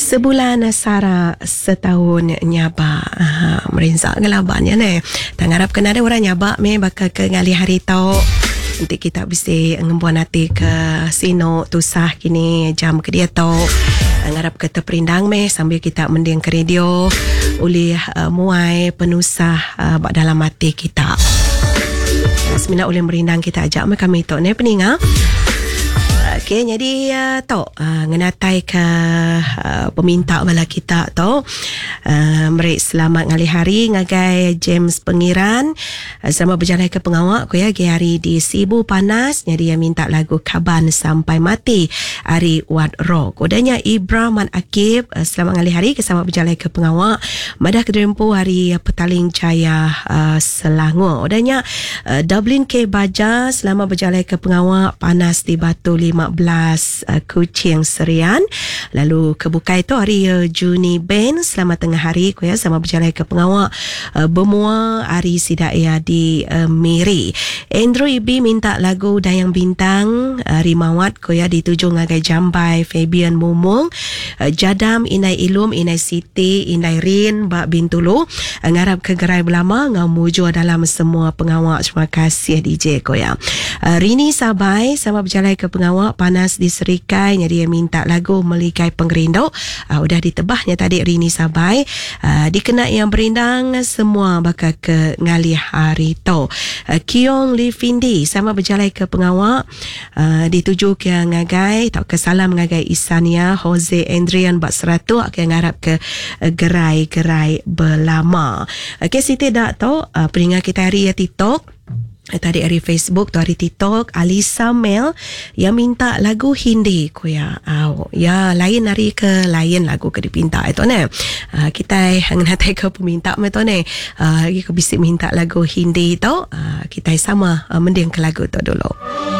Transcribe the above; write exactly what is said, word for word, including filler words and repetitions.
Sebulan Sara, setahun nyaba. Ha, merensak ngelabannya ni. Tak harap kena ada orang nyaba me bakal ke ngali hari tau. Nanti kita bisa ngembuan hati ke sino tusah kini jam ke dia tau. Ngarap ke terperindang me sambil kita mending ke radio oleh uh, muai penusah uh, bak dalam hati kita. Semina oleh merindang kita ajak me kami tok ni peninga. Okey, jadi uh, tok uh, ngenatai ke uh, peminta bala kita tok. Uh, Merik selamat ngali hari ngagai James Pengiran. Uh, selamat berjalan ke pengawak ko ya hari di Sibu panas. Jadi dia minta lagu Kaban Sampai Mati hari Wat Rock. Kodanya Ibrahim Akib. Uh, selamat ngali hari ke selamat berjalan ke pengawak. Madah Kedempu hari uh, Petaling Jaya uh, Selangor. Kodanya uh, Dublin K Baja selamat berjalan ke pengawak panas di Batu lima belas uh, Kuching Serian. Lalu kebukai tu hari uh, Juni Ben selamat tengah hari ko ya sama berjalan ke pengawak uh, Bermua hari Sidaya di uh, Miri. Andrew Ibi minta lagu Dayang Bintang uh, Rimawat ko ya dituju ngagai Jambai Fabian Mumung uh, Jadam Inai Ilum Inai Siti Inai Rin Bak Bintulu uh, ngarap ke gerai belama ngamuju dalam semua pengawak. Terima kasih D J ko ya. uh, Rini Sabai sama berjalan ke pengawak panas di Serikai. Jadi dia minta lagu Melikai Pengerinduk. Uh, udah ditebahnya tadi Rini Sabai. Uh, dikenai yang berindang semua bakal ke ngali hari tu. Uh, Kiong Li Findi sama berjalan ke pengawak. Uh, dituju ke ngagai. Tak ke salam ngagai Isania Jose Andrian Bak Seratu. Akan ngarap ke uh, gerai-gerai berlama. Okay, Siti dak tu. Uh, peringat kita hari ya TikTok. Tadi hari Facebook tu hari TikTok Alisa Mel yang minta lagu Hindi ko ya. Oh, ya lain hari ke lain lagu ke dipinta itu ne. Uh, kita ngatai ke peminta me tu ne. Uh, lagi ke bisik minta lagu Hindi tu. Uh, kita sama uh, mending ke lagu tu dulu.